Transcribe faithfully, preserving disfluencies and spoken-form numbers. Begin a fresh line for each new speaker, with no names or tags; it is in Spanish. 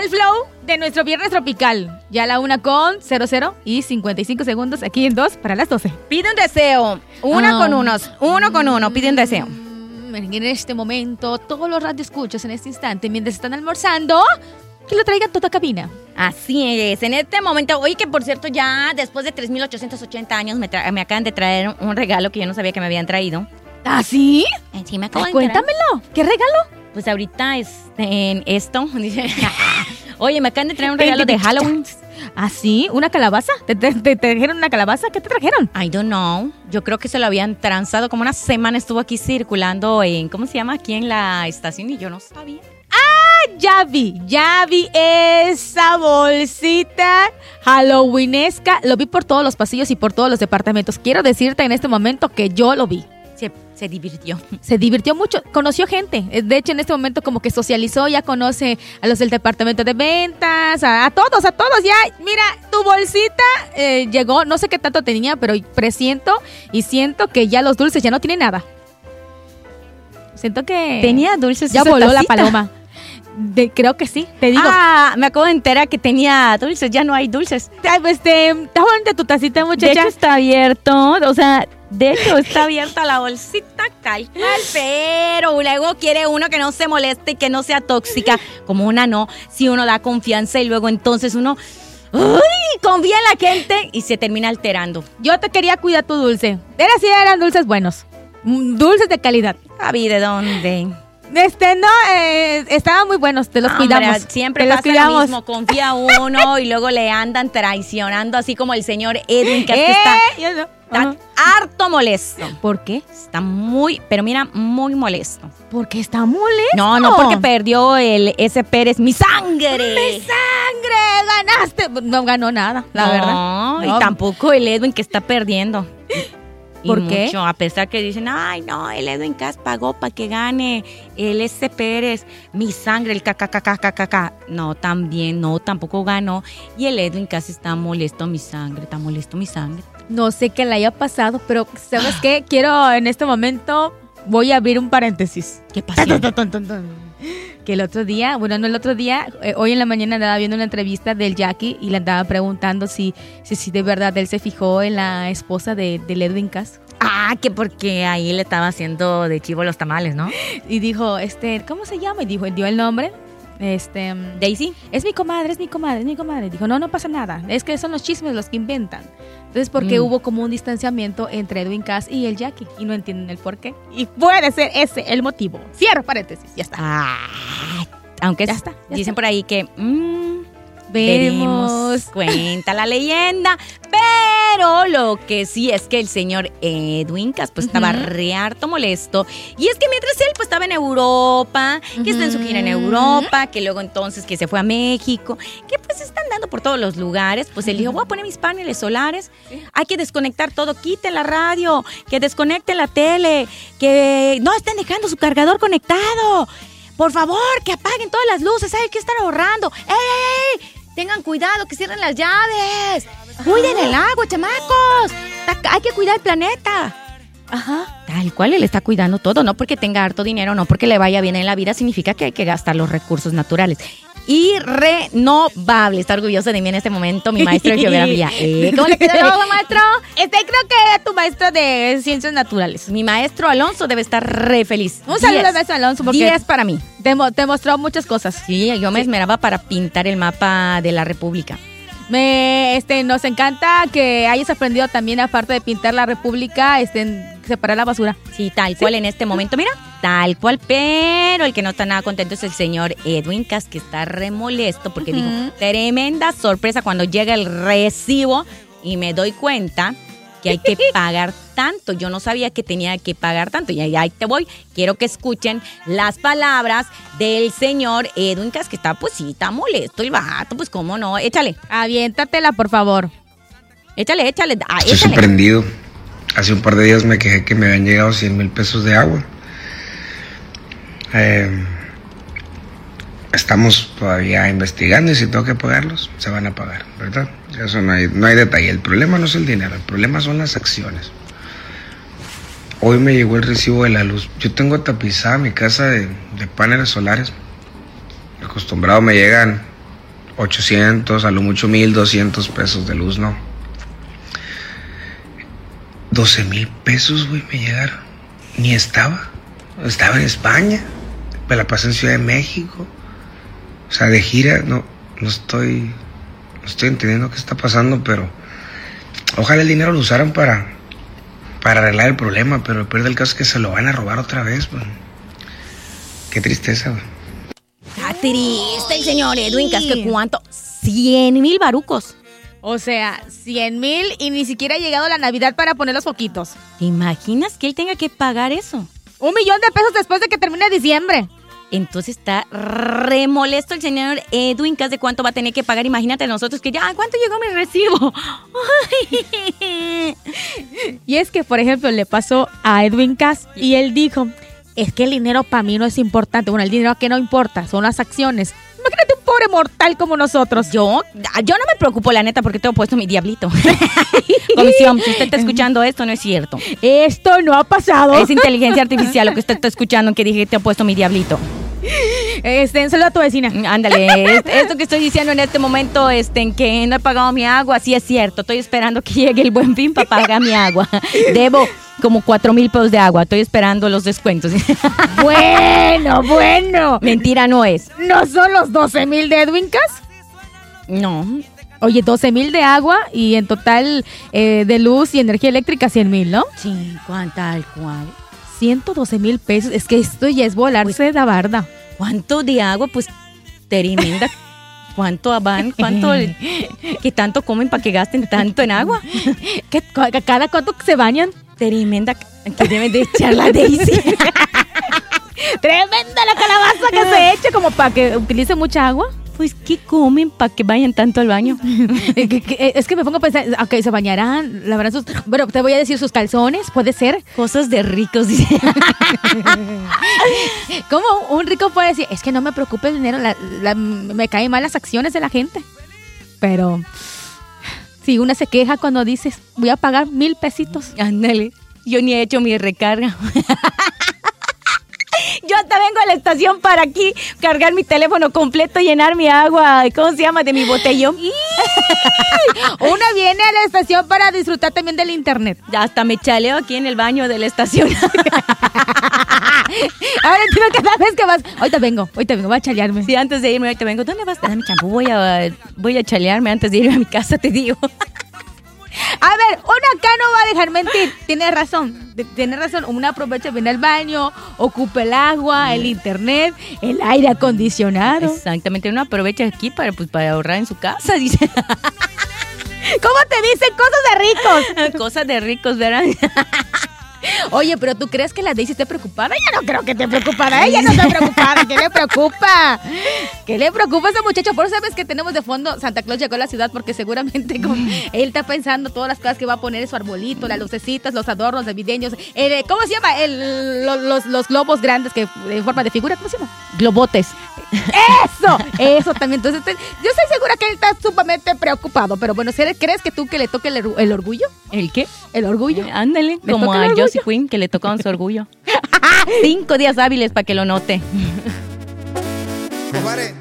el flow de nuestro viernes tropical. Ya la una con cero cero y cincuenta y cinco segundos aquí en dos para las doce.
Pide un deseo. Una
Ah.
con unos. Uno con uno. Pide un deseo.
En este momento, todos los radioescuchas en este instante, mientras están almorzando, que lo traigan toda cabina.
Así es. En este momento, oye, que por cierto, ya después de tres mil ochocientos ochenta años me, tra- me acaban de traer un regalo que yo no sabía que me habían traído.
¿Ah, sí?
Eh, Sí, me acabo
Ay,
de enterar.
cuéntamelo. ¿Qué regalo?
Pues ahorita es en esto. Dice, oye, me acaban de traer un regalo de Halloween.
¿Ah, sí? ¿Una calabaza? ¿Te, te, te trajeron una calabaza? ¿Qué te trajeron?
I don't know. Yo creo que se lo habían transado. Como una semana estuvo aquí circulando en, ¿cómo se llama? Aquí en la estación y yo no sabía.
Ya vi, ya vi esa bolsita halloweenesca. Lo vi por todos los pasillos y por todos los departamentos. Quiero decirte en este momento que yo lo vi.
Se, se divirtió.
Se divirtió mucho, conoció gente. De hecho, en este momento como que socializó, ya conoce a los del departamento de ventas, a, a todos, a todos. Ya, mira, tu bolsita eh, llegó, no sé qué tanto tenía, pero presiento y siento que ya los dulces ya no tienen nada. Siento que
Tenía dulces.
ya
esa
voló la
tacita.
paloma. De- creo que sí, te digo.
Ah, me acabo de enterar que tenía dulces. Ya no hay dulces.
Ay, pues, este, está bonita tu tacita,
De
muchacha.
hecho está abierto, o sea, de hecho está abierta la bolsita tal cual, pero luego quiere uno que no se moleste y que no sea tóxica, como una no, si uno da confianza y luego entonces uno, ¡ay!, confía en la gente y se termina alterando.
Yo te quería cuidar tu dulce. Era así, eran dulces buenos. Mm, Dulces de calidad.
Javi, ¿de dónde?
Este, no, eh, estaban muy buenos, te los
Hombre,
cuidamos.
siempre
te los
pasa lo
cuidamos.
mismo, confía uno y luego le andan traicionando, así como el señor Edwin, que, es que
Eh,
está,
yo no.
está
Ajá.
harto molesto.
¿Por qué?
Está muy, pero mira, muy molesto.
Porque está molesto.
No, no, porque perdió el ese Pérez, mi sangre.
¡Mi sangre! ¡Ganaste! No ganó nada, la
no,
verdad.
Y
No.
tampoco el Edwin, que está perdiendo. Y
¿Por qué?
mucho, a pesar que dicen, ay, no, el Edwin Cass pagó para que gane el ese Pérez, mi sangre, el cacacacacacaca. No, también, no, tampoco ganó. Y el Edwin Cass está molesto, mi sangre, está molesto, mi sangre.
No sé qué le haya pasado, pero ¿sabes qué? Quiero en este momento, voy a abrir un paréntesis.
¿Qué pasó?
Que el otro día, bueno, no el otro día, eh, hoy en la mañana andaba viendo una entrevista del Jackie y le andaba preguntando si, si, si de verdad él se fijó en la esposa de, de Edwin Cass.
Ah, que porque ahí le estaba haciendo de chivo los tamales, ¿no?
Y dijo, este, ¿cómo se llama? Y dijo, dio el nombre. Este,
Daisy.
es mi comadre, es mi comadre, es mi comadre. Dijo, no, no pasa nada. Es que son los chismes los que inventan. Entonces, porque
Mm.
hubo como un distanciamiento entre Edwin Cass y el Jackie y no entienden el por qué. Y puede ser ese el motivo. Cierro paréntesis, ya está.
Ah, aunque
Ya
es-
está, ya
dicen
está.
por ahí que mm,
Vemos.
veremos, cuenta la leyenda, pero lo que sí es que el señor Edwin Cass pues estaba
Ujú.
re harto molesto, y es que mientras él pues estaba en Europa, que está en su gira en
Ujú.
Europa, que luego entonces que se fue a México, que pues están dando por todos los lugares, pues él dijo, voy a poner mis paneles solares, hay que desconectar todo, quiten la radio, que desconecten la tele, que no estén dejando su cargador conectado. Por favor, que apaguen todas las luces, hay que estar ahorrando. ¡Ey, ey, ey! Tengan cuidado, que cierren las llaves. Cuiden el agua, chamacos. Ta- Hay que cuidar el planeta.
Ajá.
Tal cual él está cuidando todo, no porque tenga harto dinero, no porque le vaya bien en la vida, significa que hay que gastar los recursos naturales. Y renovable. Está orgulloso de mí en este momento mi maestro de geografía. Eh, ¿Cómo le quedó el ojo, maestro?
Este creo que era tu maestro de ciencias naturales.
Mi maestro Alonso debe estar re feliz.
Un saludo
Diez.
a maestro Alonso porque
diez para mí.
te, mo- te mostró muchas cosas.
Sí, yo me esmeraba para pintar el mapa de la República.
Me, este, nos encanta que hayas aprendido también, aparte de pintar la República, este, en separar la basura.
Sí, tal cual en este momento, mira, tal cual, pero el que no está nada contento es el señor Edwin Cass, que está re molesto porque
Ujú.
dijo, tremenda sorpresa cuando llega el recibo y me doy cuenta que hay que pagar tanto. Yo no sabía que tenía que pagar tanto. Y ahí, ahí te voy. Quiero que escuchen las palabras del señor Edwin Cass, que está, pues sí, está molesto el vato, pues cómo no. Échale,
Aviéntatela, por favor.
échale, échale. Ah,
Estoy
échale.
sorprendido. Hace un par de días me quejé que me habían llegado cien mil pesos de agua. Eh, estamos todavía investigando y si tengo que pagarlos, se van a pagar, ¿verdad? Eso no hay, no hay detalle. El problema no es el dinero, el problema son las acciones. Hoy me llegó el recibo de la luz. Yo tengo tapizada mi casa de, de paneles solares. Acostumbrado me llegan ochocientos, a lo mucho mil doscientos pesos de luz, no. doce mil pesos, güey, me llegaron. Ni estaba. Estaba en España. Me la pasé en Ciudad de México. O sea, de gira, no, no estoy, no estoy entendiendo qué está pasando, pero ojalá el dinero lo usaran para, para arreglar el problema, pero el peor del caso es que se lo van a robar otra vez, güey. Qué tristeza, güey.
Está triste el señor Edwin Casque. ¿Cuánto? cien mil barucos.
O sea, cien mil y ni siquiera ha llegado la Navidad para poner los foquitos.
¿Te imaginas que él tenga que pagar eso?
Un millón de pesos después de que termine diciembre.
Entonces está re molesto el señor Edwin Cass de cuánto va a tener que pagar. Imagínate nosotros que ya, ¿cuánto llegó mi recibo?
Y es que, por ejemplo, le pasó a Edwin Cass y él dijo, es que el dinero para mí no es importante. Bueno, el dinero que no importa, son las acciones. Imagínate un pobre mortal como nosotros.
Yo, yo no me preocupo, la neta, porque tengo puesto mi diablito. Comisión, si usted está escuchando esto, no es cierto.
Esto no ha pasado.
Es inteligencia artificial lo que usted está escuchando, que dije que te he puesto mi diablito.
Este, saluda a tu vecina.
Ándale, esto que estoy diciendo en este momento, este, en que no he pagado mi agua, sí es cierto. Estoy esperando que llegue el Buen Fin para pagar mi agua. Debo como cuatro mil pesos de agua. Estoy esperando los descuentos.
Bueno, bueno.
Mentira no es.
¿No son los doce mil de Edwin Cass?
No.
Oye, doce mil de agua y en total eh, de luz y energía eléctrica cien mil, ¿no?
Sí, tal cual.
ciento doce mil pesos. Es que esto ya es volarse de la barda.
¿Cuánto de agua? Pues tremenda. ¿Cuánto van? ¿Cuánto? ¿Qué tanto comen para que gasten tanto en agua?
¿Qué, ¿Cada cuánto se bañan?
Tremenda. Que deben de echar la Daisy.
Tremenda la calabaza que se echa como para que utilice mucha agua.
Pues, ¿qué comen para que vayan tanto al baño?
Es que me pongo a pensar, ok, se bañarán, lavarán sus... Bueno, te voy a decir sus calzones, puede ser.
Cosas de ricos, dice.
¿Cómo un rico puede decir? Es que no me preocupe el dinero, la, la, me caen mal las acciones de la gente. Pero si una se queja cuando dices, voy a pagar mil pesitos.
Ándale, yo ni he hecho mi recarga. Yo hasta vengo a la estación para aquí cargar mi teléfono completo, llenar mi agua, ¿cómo se llama? De mi botellón.
Una viene a la estación para disfrutar también del internet.
Ya hasta me chaleo aquí en el baño de la estación.
Ahora tú cada vez que vas, ahorita vengo, ahorita vengo, voy a chalearme.
Sí, antes de irme, ahorita vengo, ¿dónde vas? Dame champú, voy a, voy a chalearme antes de irme a mi casa, te digo.
A ver, uno acá no va a dejar mentir. Tiene razón, tiene razón. Uno aprovecha, viene al baño, ocupa el agua, el internet, el aire acondicionado.
Exactamente, uno aprovecha aquí para, pues, para ahorrar en su casa, dice.
¿Cómo te dicen? Cosas de ricos.
Cosas de ricos, ¿verdad?
Oye, pero ¿tú crees que la Daisy esté preocupada? Ella no creo que esté preocupada. Ella no está preocupada. ¿Qué le preocupa? ¿Qué le preocupa a ese muchacho? Por eso sabes que tenemos de fondo Santa Claus llegó a la ciudad, porque seguramente con, él está pensando todas las cosas que va a poner en su arbolito, las lucecitas, los adornos navideños. El, ¿Cómo se llama? El, los, los, los globos grandes que en forma de figura. ¿Cómo se llama?
Globotes.
Eso, eso también. Entonces, te, yo estoy segura que él está sumamente preocupado. Pero bueno, ¿crees que tú que le toque el, el orgullo?
¿El qué?
El orgullo.
Eh, ándale, como a Josie Quinn, que le tocaron su orgullo. Cinco días hábiles para que lo note.
Compadre,